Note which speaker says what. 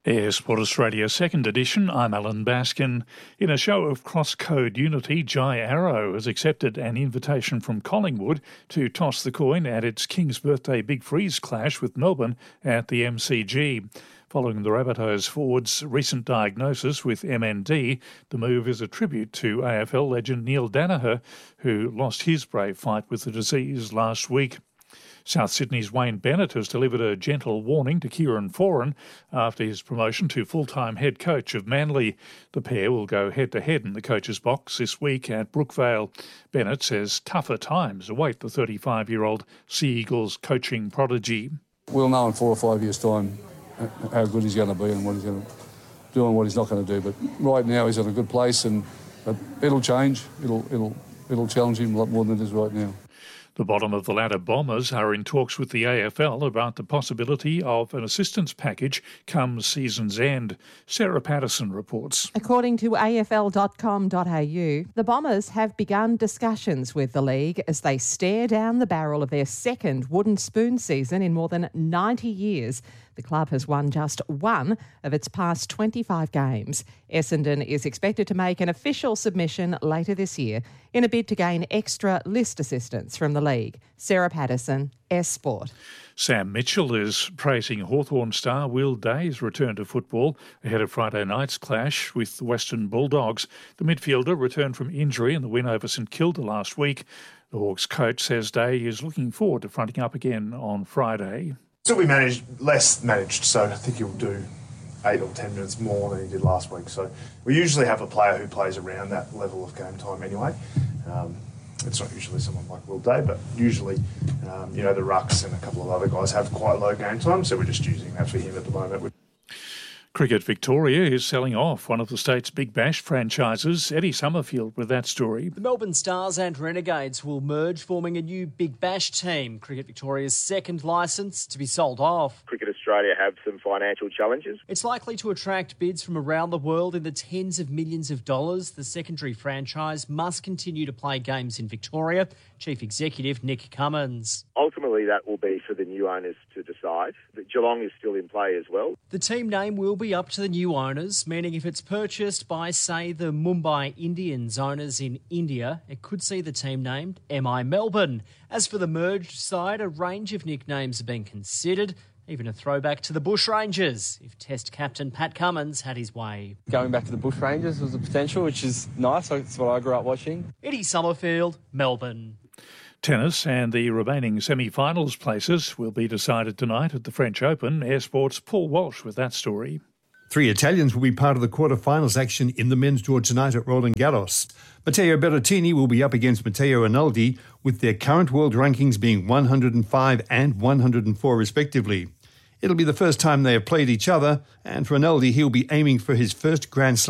Speaker 1: Sport Australia second edition, I'm Alan Baskin. In a show of cross-code unity, Jai Arrow has accepted an invitation from Collingwood to toss the coin at its King's Birthday Big Freeze clash with Melbourne at the MCG. Following the Rabbitohs forward's recent diagnosis with MND, the move is a tribute to AFL legend Neil Daniher, who lost his brave fight with the disease last week. South Sydney's Wayne Bennett has delivered a gentle warning to Kieran Foran after his promotion to full-time head coach of Manly. The pair will go head-to-head in the coach's box this week at Brookvale. Bennett says tougher times await the 35-year-old Sea Eagles coaching prodigy.
Speaker 2: We'll know in 4 or 5 years' time how good he's going to be and what he's going to do and what he's not going to do. But right now he's at a good place, and it'll change. It'll challenge him a lot more than it is right now.
Speaker 1: The bottom of the ladder Bombers are in talks with the AFL about the possibility of an assistance package come season's end. Sarah Patterson reports.
Speaker 3: According to afl.com.au, the Bombers have begun discussions with the league as they stare down the barrel of their second wooden spoon season in more than 90 years. The club has won just one of its past 25 games. Essendon is expected to make an official submission later this year in a bid to gain extra list assistance from the league. Sarah Patterson, S Sport.
Speaker 1: Sam Mitchell is praising Hawthorn star Will Day's return to football ahead of Friday night's clash with the Western Bulldogs. The midfielder returned from injury in the win over St Kilda last week. The Hawks coach says Day is looking forward to fronting up again on Friday.
Speaker 4: So we less managed, so I think he'll do 8 or 10 minutes more than he did last week. So we usually have a player who plays around that level of game time anyway. It's not usually someone like Will Day, but usually, the Rucks and a couple of other guys have quite low game time, so we're just using that for him at the moment.
Speaker 1: Cricket Victoria is selling off one of the state's Big Bash franchises. Eddie Summerfield with that story.
Speaker 5: The Melbourne Stars and Renegades will merge, forming a new Big Bash team. Cricket Victoria's second licence to be sold off.
Speaker 6: Cricket Australia have some financial challenges.
Speaker 5: It's likely to attract bids from around the world in the tens of millions of dollars. The secondary franchise must continue to play games in Victoria. Chief Executive Nick Cummins.
Speaker 6: Ultimately, that will be for the new owners to decide. But Geelong is still in play as well.
Speaker 5: The team name will be up to the new owners, meaning if it's purchased by, say, the Mumbai Indians owners in India, it could see the team named MI Melbourne. As for the merged side, a range of nicknames have been considered, even a throwback to the Bushrangers, if Test captain Pat Cummins had his way.
Speaker 7: Going back to the Bushrangers was a potential, which is nice. That's what I grew up watching.
Speaker 5: Eddie Summerfield, Melbourne.
Speaker 1: Tennis and the remaining semi-finals places will be decided tonight at the French Open. Air Sports' Paul Walsh with that story.
Speaker 8: 3 Italians will be part of the quarter-finals action in the men's tour tonight at Roland Garros. Matteo Berrettini will be up against Matteo Rinaldi, with their current world rankings being 105 and 104 respectively. It'll be the first time they have played each other, and for Rinaldi, he'll be aiming for his first Grand Slam